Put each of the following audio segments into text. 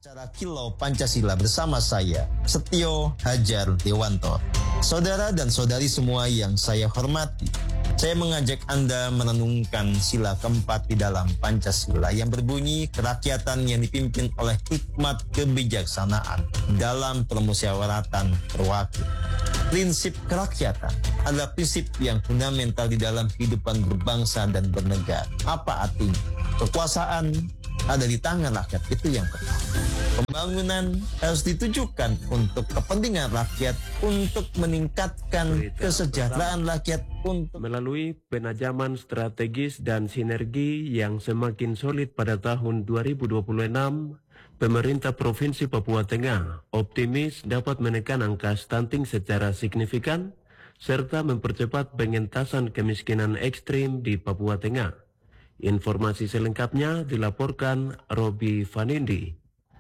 Acara Kilau Pancasila bersama saya, Setio Hajar Dewanto. Saudara dan saudari semua yang saya hormati, saya mengajak Anda merenungkan sila keempat di dalam Pancasila yang berbunyi kerakyatan yang dipimpin oleh hikmat kebijaksanaan dalam permusyawaratan terwakil. Prinsip kerakyatan adalah prinsip yang fundamental di dalam kehidupan berbangsa dan bernegara. Apa artinya? Kekuasaan ada di tangan rakyat, itu yang pertama. Pembangunan harus ditujukan untuk kepentingan rakyat, untuk meningkatkan kesejahteraan rakyat, untuk melalui penajaman strategis dan sinergi yang semakin solid pada tahun 2026, pemerintah Provinsi Papua Tengah optimis dapat menekan angka stunting secara signifikan serta mempercepat pengentasan kemiskinan ekstrim di Papua Tengah. Informasi selengkapnya dilaporkan Robi Vanindi.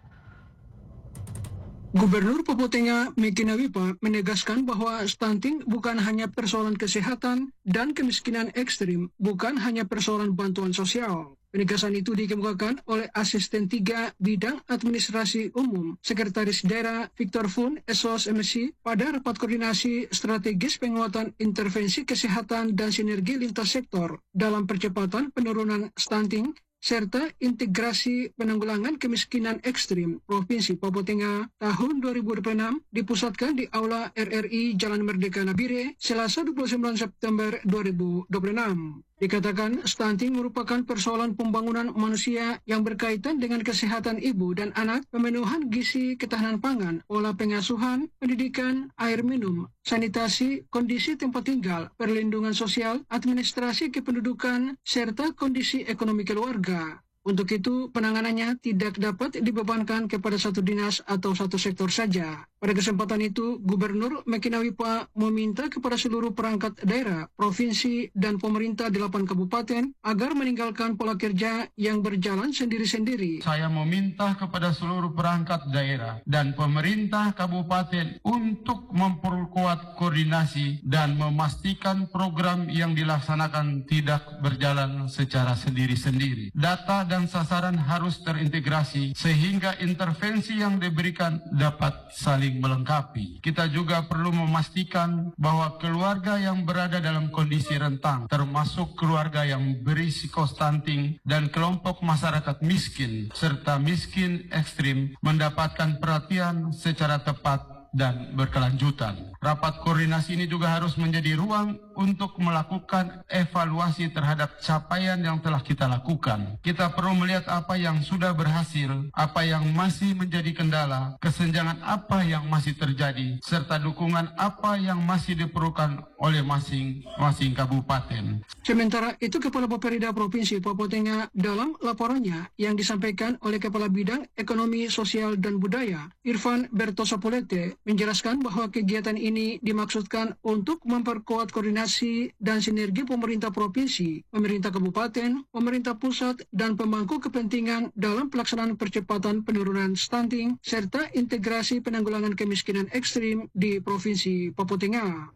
Gubernur Papua Tengah Meki Nawipa menegaskan bahwa stunting bukan hanya persoalan kesehatan dan kemiskinan ekstrim, bukan hanya persoalan bantuan sosial. Penegasan itu dikemukakan oleh Asisten 3 Bidang Administrasi Umum Sekretaris Daerah Victor Fun SOS MSC pada rapat koordinasi strategis penguatan intervensi kesehatan dan sinergi lintas sektor dalam percepatan penurunan stunting serta integrasi penanggulangan kemiskinan ekstrim Provinsi Papua Tengah tahun 2026 dipusatkan di Aula RRI Jalan Merdeka Nabire, Selasa 29 September 2026. Dikatakan stunting merupakan persoalan pembangunan manusia yang berkaitan dengan kesehatan ibu dan anak, pemenuhan gizi ketahanan pangan, pola pengasuhan, pendidikan, air minum, sanitasi, kondisi tempat tinggal, perlindungan sosial, administrasi kependudukan, serta kondisi ekonomi keluarga. Untuk itu, penanganannya tidak dapat dibebankan kepada satu dinas atau satu sektor saja. Pada kesempatan itu, Gubernur Meki Nawipa meminta kepada seluruh perangkat daerah, provinsi, dan pemerintah di 8 kabupaten agar meninggalkan pola kerja yang berjalan sendiri-sendiri. Saya meminta kepada seluruh perangkat daerah dan pemerintah kabupaten untuk memperkuat koordinasi dan memastikan program yang dilaksanakan tidak berjalan secara sendiri-sendiri. Data dan sasaran harus terintegrasi sehingga intervensi yang diberikan dapat saling melengkapi. Kita juga perlu memastikan bahwa keluarga yang berada dalam kondisi rentang, termasuk keluarga yang berisiko stunting dan kelompok masyarakat miskin serta miskin ekstrim, mendapatkan perhatian secara tepat dan berkelanjutan. Rapat koordinasi ini juga harus menjadi ruang untuk melakukan evaluasi terhadap capaian yang telah kita lakukan. Kita perlu melihat apa yang sudah berhasil, apa yang masih menjadi kendala, kesenjangan apa yang masih terjadi, serta dukungan apa yang masih diperlukan oleh masing-masing kabupaten. Sementara itu, Kepala Bapperida Provinsi Papua Tengah dalam laporannya yang disampaikan oleh Kepala Bidang Ekonomi Sosial dan Budaya, Irfan Bertosapolete, menjelaskan bahwa kegiatan ini dimaksudkan untuk memperkuat koordinasi dan sinergi pemerintah provinsi, pemerintah kabupaten, pemerintah pusat, dan pemangku kepentingan dalam pelaksanaan percepatan penurunan stunting, serta integrasi penanggulangan kemiskinan ekstrim di Provinsi Papua Tengah.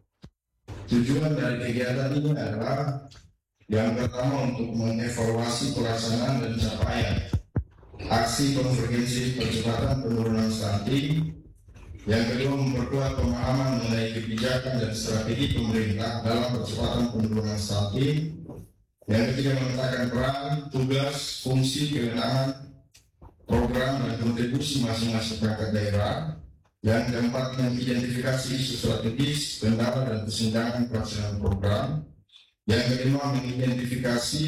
Tujuan dari kegiatan ini adalah yang pertama untuk mengevaluasi pelaksanaan dan capaian aksi konvergensi percepatan penurunan stunting. Yang kedua, memperkuat pemahaman mengenai kebijakan dan strategi pemerintah dalam percepatan penurunan stunting. Yang ketiga, memetakan peran, tugas, fungsi, kewenangan, program, dan kontribusi masing-masing perangkat daerah. Yang keempat, mengidentifikasi isu strategis, kendala, dan kesenjangan pelaksanaan program. Yang kelima, mengidentifikasi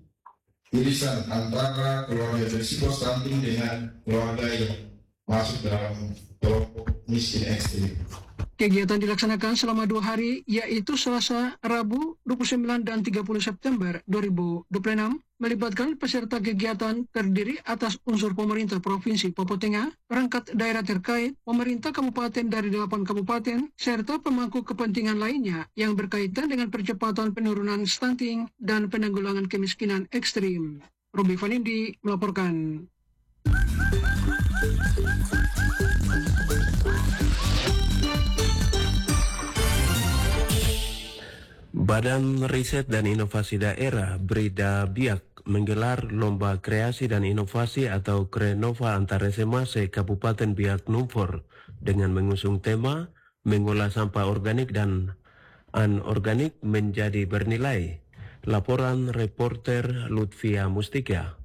irisan antara keluarga berisiko stunting dengan keluarga yang masuk dalam kelompok miskin ekstrim. Kegiatan dilaksanakan selama 2 hari, yaitu Selasa, Rabu 29 dan 30 September 2026, melibatkan peserta kegiatan terdiri atas unsur pemerintah Provinsi Papua Tengah, perangkat daerah terkait, pemerintah kabupaten dari 8 kabupaten, serta pemangku kepentingan lainnya yang berkaitan dengan percepatan penurunan stunting dan penanggulangan kemiskinan ekstrim. Robi Vanindi melaporkan. Badan Riset dan Inovasi Daerah Brida Biak menggelar Lomba Kreasi dan Inovasi atau Krenova antar SMA se-Kabupaten Biak Numfor dengan mengusung tema mengolah sampah organik dan anorganik menjadi bernilai. Laporan reporter Lutfia Mustika.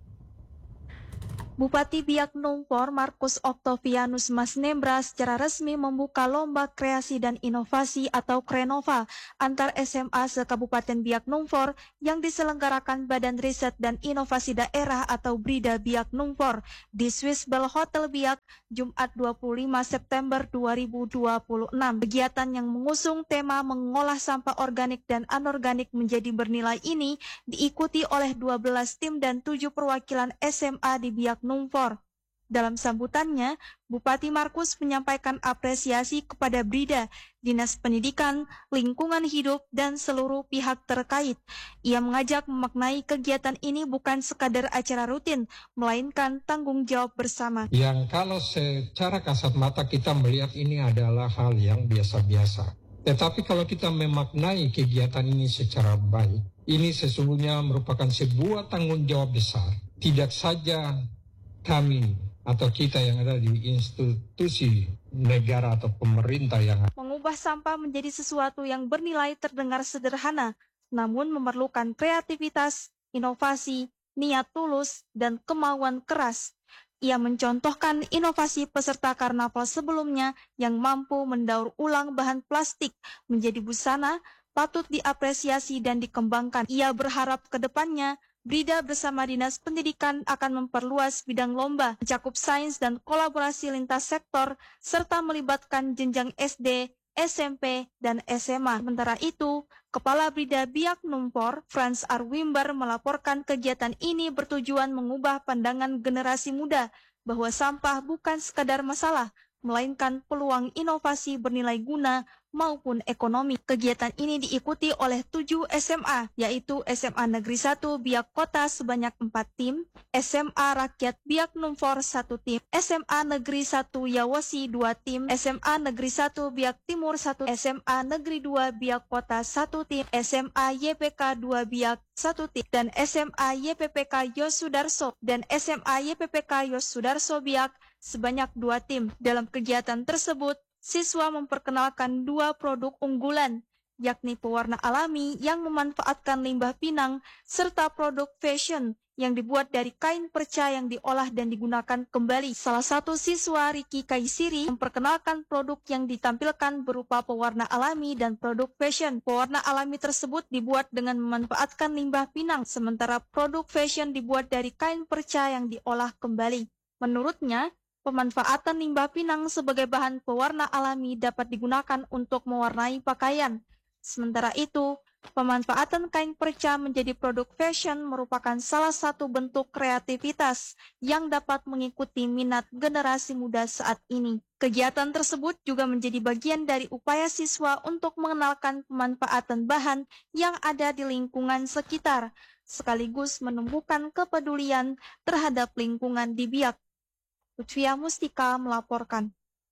Bupati Biak Numfor Markus Octavianus Masnembra secara resmi membuka Lomba Kreasi dan Inovasi atau Krenova antar SMA se-Kabupaten Biak Numfor yang diselenggarakan Badan Riset dan Inovasi Daerah atau BRIDA Biak Numfor di Swiss Bell Hotel Biak, Jumat 25 September 2026. Kegiatan yang mengusung tema mengolah sampah organik dan anorganik menjadi bernilai ini diikuti oleh 12 tim dan 7 perwakilan SMA di Biak Numfor. Dalam sambutannya, Bupati Markus menyampaikan apresiasi kepada BRIDA, Dinas Pendidikan, Lingkungan Hidup, dan seluruh pihak terkait. Ia mengajak memaknai kegiatan ini bukan sekadar acara rutin, melainkan tanggung jawab bersama. Yang kalau secara kasat mata kita melihat ini adalah hal yang biasa-biasa. Tetapi kalau kita memaknai kegiatan ini secara baik, ini sesungguhnya merupakan sebuah tanggung jawab besar. Tidak saja kami atau kita yang ada di institusi negara atau pemerintah yang mengubah sampah menjadi sesuatu yang bernilai terdengar sederhana, namun memerlukan kreativitas, inovasi, niat tulus, dan kemauan keras. Ia mencontohkan inovasi peserta karnaval sebelumnya yang mampu mendaur ulang bahan plastik menjadi busana, patut diapresiasi dan dikembangkan. Ia berharap ke depannya BRIDA bersama Dinas Pendidikan akan memperluas bidang lomba, mencakup sains dan kolaborasi lintas sektor, serta melibatkan jenjang SD, SMP, dan SMA. Sementara itu, Kepala BRIDA Biak Numfor, Franz Arwimber, melaporkan kegiatan ini bertujuan mengubah pandangan generasi muda bahwa sampah bukan sekadar masalah, melainkan peluang inovasi bernilai guna maupun ekonomi. Kegiatan ini diikuti oleh 7 SMA, yaitu SMA Negeri 1 Biak Kota sebanyak 4 tim, SMA Rakyat Biak Numfor 1 tim, SMA Negeri 1 Yawosi 2 tim, SMA Negeri 1 Biak Timur 1, SMA Negeri 2 Biak Kota 1 tim, SMA YPK 2 Biak 1 tim, dan SMA YPPK Yosudarso dan SMA YPPK Yosudarso Biak sebanyak 2 tim. Dalam kegiatan tersebut, siswa memperkenalkan 2 produk unggulan, yakni pewarna alami yang memanfaatkan limbah pinang, serta produk fashion yang dibuat dari kain perca yang diolah dan digunakan kembali. Salah satu siswa, Riki Kaisiri, memperkenalkan produk yang ditampilkan berupa pewarna alami dan produk fashion. Pewarna alami tersebut dibuat dengan memanfaatkan limbah pinang, sementara produk fashion dibuat dari kain perca yang diolah kembali. Menurutnya, pemanfaatan limbah pinang sebagai bahan pewarna alami dapat digunakan untuk mewarnai pakaian. Sementara itu, pemanfaatan kain perca menjadi produk fashion merupakan salah satu bentuk kreativitas yang dapat mengikuti minat generasi muda saat ini. Kegiatan tersebut juga menjadi bagian dari upaya siswa untuk mengenalkan pemanfaatan bahan yang ada di lingkungan sekitar, sekaligus menumbuhkan kepedulian terhadap lingkungan di Biak. Lutfia Mustika melaporkan.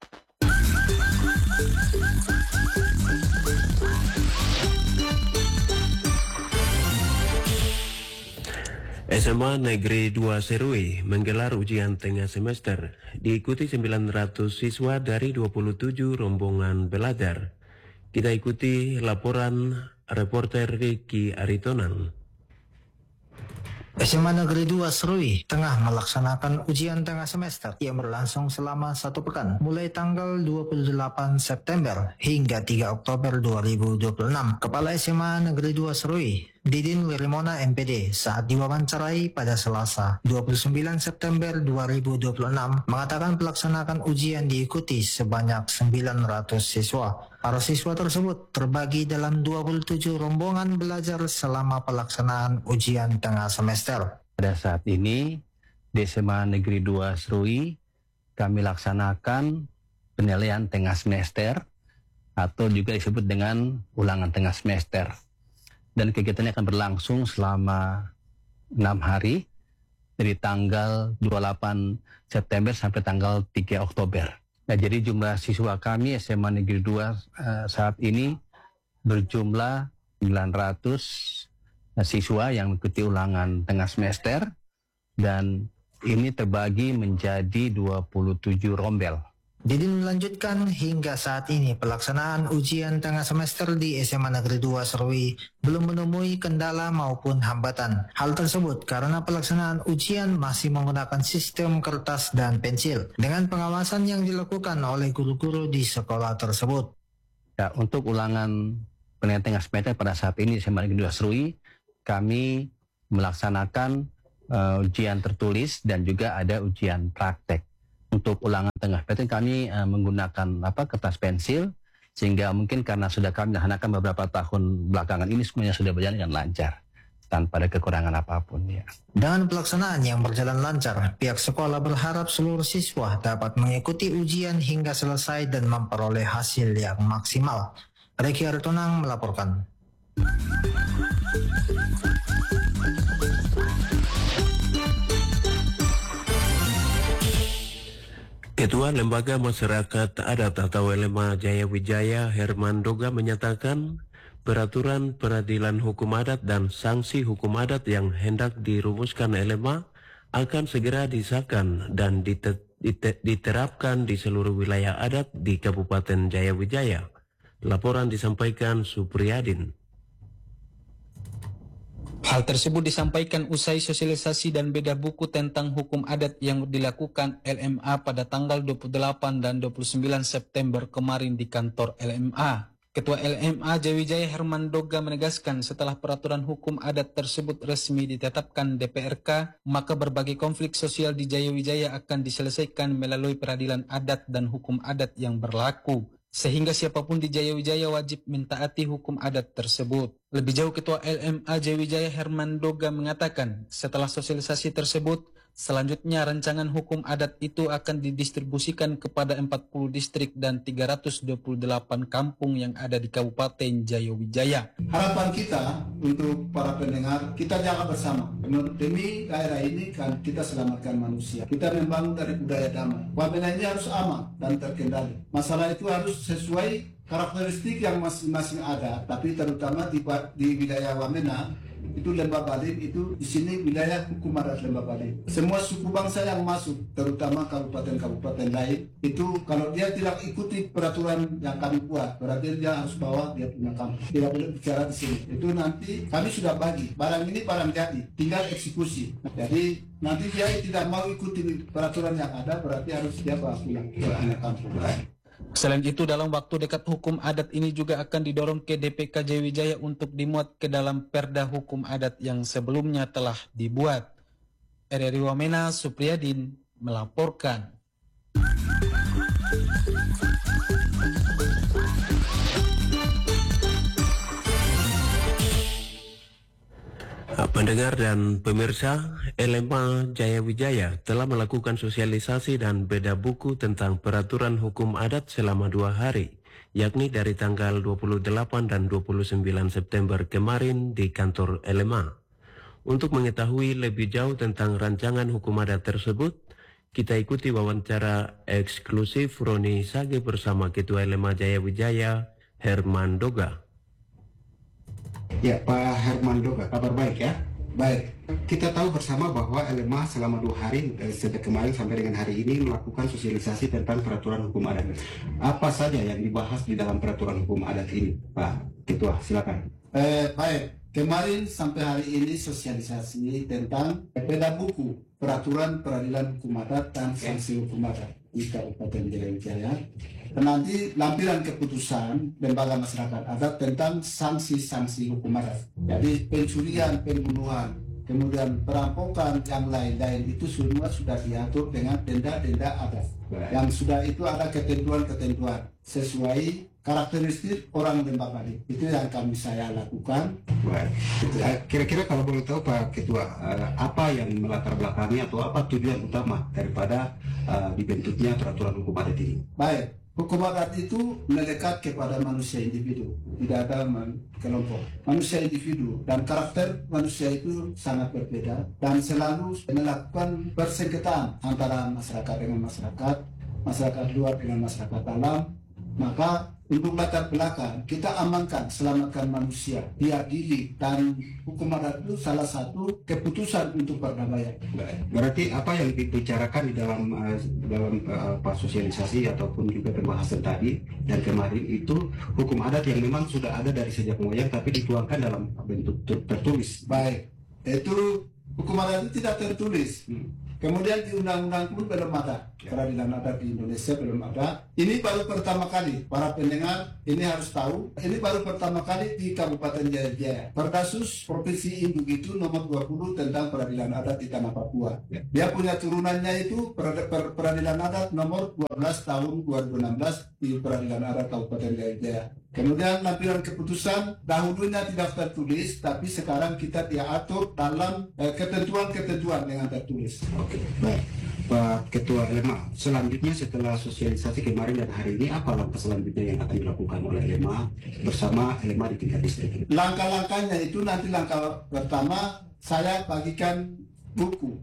SMA Negeri 2 Serui menggelar ujian tengah semester. Diikuti 900 siswa dari 27 rombongan belajar. Kita ikuti laporan reporter Ricky Aritonang. SMA Negeri 2 Serui tengah melaksanakan ujian tengah semester yang berlangsung selama 1 pekan, mulai tanggal 28 September hingga 3 Oktober 2026. Kepala SMA Negeri 2 Serui, Didin Wirimona MPD, saat diwawancarai pada Selasa 29 September 2026 mengatakan pelaksanaan ujian diikuti sebanyak 900 siswa. Para siswa tersebut terbagi dalam 27 rombongan belajar selama pelaksanaan ujian tengah semester. Pada saat ini di SMA Negeri 2 Serui kami laksanakan penilaian tengah semester atau juga disebut dengan ulangan tengah semester. Dan kegiatannya akan berlangsung selama 6 hari dari tanggal 28 September sampai tanggal 3 Oktober. Nah, jadi jumlah siswa kami SMA Negeri 2 saat ini berjumlah 900 siswa yang mengikuti ulangan tengah semester, dan ini terbagi menjadi 27 rombel. Didin melanjutkan, hingga saat ini pelaksanaan ujian tengah semester di SMA Negeri 2 Serui belum menemui kendala maupun hambatan. Hal tersebut karena pelaksanaan ujian masih menggunakan sistem kertas dan pensil dengan pengawasan yang dilakukan oleh guru-guru di sekolah tersebut. Ya, untuk ulangan penilaian tengah semester pada saat ini SMA Negeri 2 Serui, kami melaksanakan ujian tertulis dan juga ada ujian praktek. Untuk ulangan tengah semester kami menggunakan kertas pensil, sehingga mungkin karena sudah kami laksanakan beberapa tahun belakangan ini semuanya sudah berjalan dengan lancar tanpa ada kekurangan apapun ya. Dengan pelaksanaan yang berjalan lancar, pihak sekolah berharap seluruh siswa dapat mengikuti ujian hingga selesai dan memperoleh hasil yang maksimal. Reki Aritonang melaporkan. Ketua Lembaga Masyarakat Adat atau LMA Jaya Wijaya Herman Doga menyatakan peraturan peradilan hukum adat dan sanksi hukum adat yang hendak dirumuskan LMA akan segera disahkan dan diterapkan di seluruh wilayah adat di Kabupaten Jaya Wijaya. Laporan disampaikan Supriyadin. Hal tersebut disampaikan usai sosialisasi dan beda buku tentang hukum adat yang dilakukan LMA pada tanggal 28 dan 29 September kemarin di kantor LMA. Ketua LMA Jaya Wijaya Herman Doga menegaskan setelah peraturan hukum adat tersebut resmi ditetapkan DPRK, maka berbagai konflik sosial di Jaya Wijaya akan diselesaikan melalui peradilan adat dan hukum adat yang berlaku. Sehingga siapapun di Jaya Wijaya wajib mentaati hukum adat tersebut. Lebih jauh, Ketua LMA Jaya Wijaya Herman Doga mengatakan setelah sosialisasi tersebut, selanjutnya rancangan hukum adat itu akan didistribusikan kepada 40 distrik dan 328 kampung yang ada di Kabupaten Jaya Wijaya. Harapan kita untuk para pendengar, kita jaga bersama. Demi daerah ini kan kita selamatkan manusia. Kita membangun dari budaya damai. Wamena ini harus aman dan terkendali. Masalah itu harus sesuai karakteristik yang masing-masing ada, tapi terutama di wilayah Wamena itu Lembah Balin, itu di sini wilayah hukum adat Lembah Balin. Semua suku bangsa yang masuk, terutama kabupaten-kabupaten lain, itu kalau dia tidak ikuti peraturan yang kami buat, berarti dia harus bawa dia punya kampung. Tidak boleh bicara di sini. Itu nanti kami sudah bagi. Barang ini barang jadi, tinggal eksekusi. Jadi nanti dia tidak mau ikuti peraturan yang ada, berarti harus dia bawa pulang ke kampung. Selain itu, dalam waktu dekat hukum adat ini juga akan didorong ke DPK Jaya Wijaya untuk dimuat ke dalam perda hukum adat yang sebelumnya telah dibuat. RRI Wamena, Supriyadin melaporkan. Pendengar dan pemirsa, LMA Jaya Wijaya telah melakukan sosialisasi dan beda buku tentang peraturan hukum adat selama 2 hari, yakni dari tanggal 28 dan 29 September kemarin di kantor LMA. Untuk mengetahui lebih jauh tentang rancangan hukum adat tersebut, kita ikuti wawancara eksklusif Roni Sage bersama Ketua LMA Jaya Wijaya, Herman Doga. Ya, Pak Herman Doga, kabar baik ya? Baik, kita tahu bersama bahwa LMA selama 2 hari, sejak kemarin sampai dengan hari ini melakukan sosialisasi tentang peraturan hukum adat. Apa saja yang dibahas di dalam peraturan hukum adat ini, Pak Ketua? Silakan. Baik, kemarin sampai hari ini sosialisasi tentang beda buku peraturan peradilan hukum adat dan sanksi hukum adat di Kabupaten Jaya Wijaya. Nanti lampiran keputusan Lembaga Masyarakat Adat tentang sanksi-sanksi hukum adat. Jadi pencurian, pembunuhan, kemudian perampokan, yang lain-lain itu semua sudah diatur dengan denda-denda adat. Yang sudah itu ada ketentuan-ketentuan sesuai karakteristik orang Lembah Balin. Itu yang saya lakukan. Kira-kira kalau boleh tahu Pak Ketua, apa yang melatar belakangi atau apa tujuan utama daripada dibentuknya peraturan hukum adat ini? Baik. Hukum adat itu melekat kepada manusia individu, tidak ada kelompok. Manusia individu dan karakter manusia itu sangat berbeda dan selalu melakukan persengketaan antara masyarakat dengan masyarakat, masyarakat luar dengan masyarakat dalam, Maka untuk latar belakang kita amankan, selamatkan manusia, diadili, dan hukum adat itu salah satu keputusan untuk perdamaian. Berarti apa yang dibicarakan di dalam sosialisasi ataupun juga pembahasan tadi dan kemarin itu hukum adat yang memang sudah ada dari sejak moyang tapi dituangkan dalam bentuk tertulis. Baik, itu hukum adat itu tidak tertulis. Kemudian di undang-undang pun belum ada. Peradilan adat di Indonesia belum ada. Ini baru pertama kali, para pendengar ini harus tahu, ini baru pertama kali di Kabupaten Jayapura. Perkasus Provinsi Induk itu nomor 20 tentang peradilan adat di Tanah Papua. Dia punya turunannya itu peradilan adat nomor 12 tahun 2016 di Peradilan Adat Kabupaten Jayapura. Kemudian lampiran keputusan dahulunya tidak tertulis, tapi sekarang kita diatur dalam ketentuan-ketentuan yang tertulis. Oke, baik. Pak Ketua LMA, selanjutnya setelah sosialisasi kemarin dan hari ini, apa langkah selanjutnya yang akan dilakukan oleh LMA bersama LMA di tingkat distrik? Langkah-langkahnya itu nanti langkah pertama, saya bagikan buku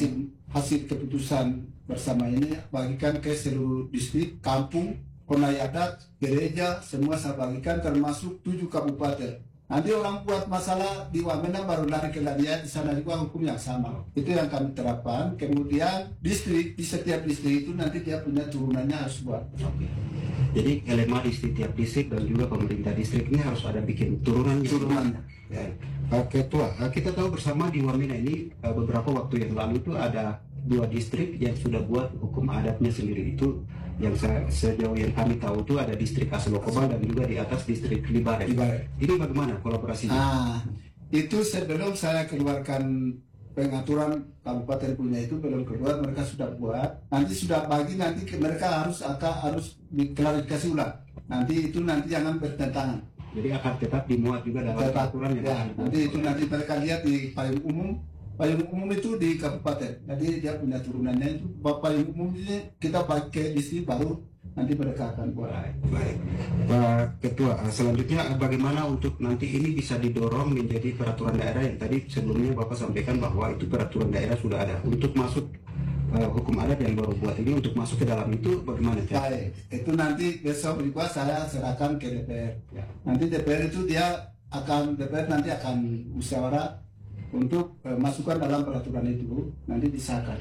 hasil keputusan bersama ini, bagikan ke seluruh distrik, kampung, konai adat, gereja, semua saya bagikan termasuk 7 kabupaten. Nanti orang buat masalah di Wamena baru lari ke Ladia, di sana juga hukum yang sama. Itu yang kami terapkan. Kemudian distrik, di setiap distrik itu nanti dia punya turunannya harus buat. Oke. Jadi LMA di setiap distrik dan juga pemerintah distrik ini harus ada bikin turunannya. Ya. Pak Ketua, kita tahu bersama di Wamena ini beberapa waktu yang lalu itu ada 2 distrik yang sudah buat hukum adatnya sendiri. Itu yang sejauh yang kami tahu itu ada distrik Aselokobal dan juga di atas distrik Libare. Ini bagaimana kolaborasinya? Itu sebelum saya keluarkan pengaturan kabupaten punya itu belum keluar, mereka sudah buat. Nanti sudah bagi, nanti mereka harus diklarifikasi ulang. Nanti jangan bertentangan. Jadi akan tetap dimuat juga dalam peraturan yang nanti mereka lihat di payung umum. Payung umum itu di kabupaten, jadi dia punya turunannya itu. Payung umum ini kita pakai di sini baru nanti mereka akan buat. Baik, Pak Ketua, selanjutnya bagaimana untuk nanti ini bisa didorong menjadi peraturan daerah yang tadi sebelumnya Bapak sampaikan bahwa itu peraturan daerah sudah ada. Untuk masuk hukum adat yang baru buat ini untuk masuk ke dalam itu bagaimana? Baik, itu nanti besok juga saya serahkan ke DPR. Nanti DPR itu DPR nanti akan musyawarah untuk masukkan dalam peraturan itu, nanti disahkan.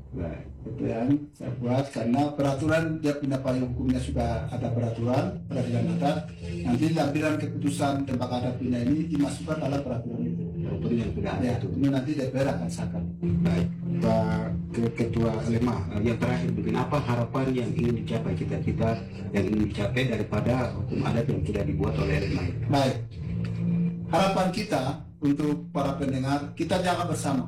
Itu yang saya buat karena peraturan dia punya payung hukumnya, sudah ada peraturan peradilan adat. Nanti lampiran keputusan tembak adat punya ini dimasukkan dalam peraturan itu. Yang sudah ada itu. Ini nanti DPR akan sahkan. Baik, Pak Ketua LMA, yang terakhir begini, apa harapan yang ingin dicapai kita yang ingin dicapai daripada hukum adat yang sudah dibuat oleh LMA? Baik, harapan kita untuk para pendengar, kita jaga bersama.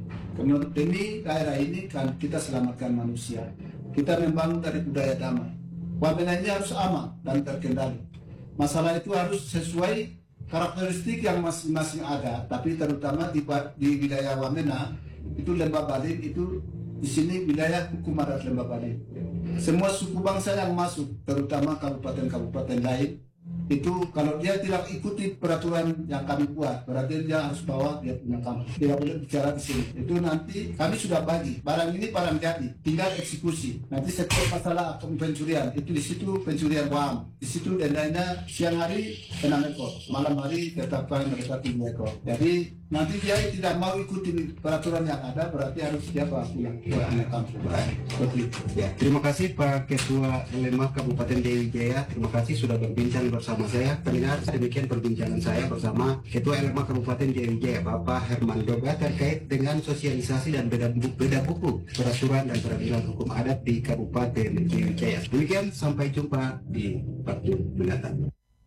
Demi daerah ini kan kita selamatkan manusia. Kita membangun dari budaya damai. Wamena ini harus aman dan terkendali. Masalah itu harus sesuai karakteristik yang masing-masing ada. Tapi terutama di wilayah Wamena, itu Lembah Balin, itu di sini wilayah hukum adat Lembah Balin. Semua suku bangsa yang masuk, terutama kabupaten-kabupaten lain, itu kalau dia tidak ikuti peraturan yang kami buat, berarti dia harus bawa dia punya kampung, tidak boleh bicara di sini. Itu nanti kami sudah bagi barang ini barang jadi, tinggal eksekusi. Nanti setiap masalah pencurian itu di situ pencurian uang, di situ dendanya siang hari 6 ekor, malam hari tetapkan mereka 7 ekor. Jadi nanti dia tidak mau ikuti peraturan yang ada, berarti harus dia bawa pulang ke kampung. Ya, terima kasih Pak Ketua LMA Kabupaten Jayapura. Terima kasih sudah berbincang bersama saya. Pendengar, demikian perbincangan saya bersama Ketua LMA Kabupaten Jayapura, Bapak Herman Doga, terkait dengan sosialisasi dan beda buku peraturan dan peradilan hukum adat di Kabupaten Jayapura. Demikian, sampai jumpa di waktu mendatang.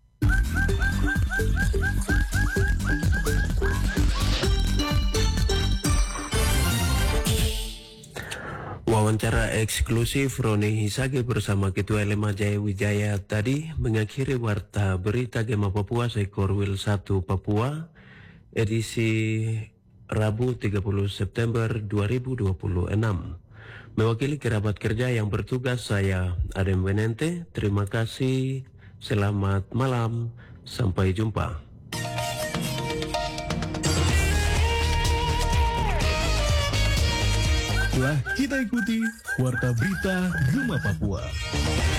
Wawancara eksklusif Roni Hisage bersama Ketua LMA Jayawijaya tadi mengakhiri warta berita Gema Papua Sekor Wil 1 Papua edisi Rabu 30 September 2026. Mewakili kerabat kerja yang bertugas, saya Adem Wenente. Terima kasih, selamat malam, sampai jumpa. Telah kita ikuti Warta Berita Gema Papua.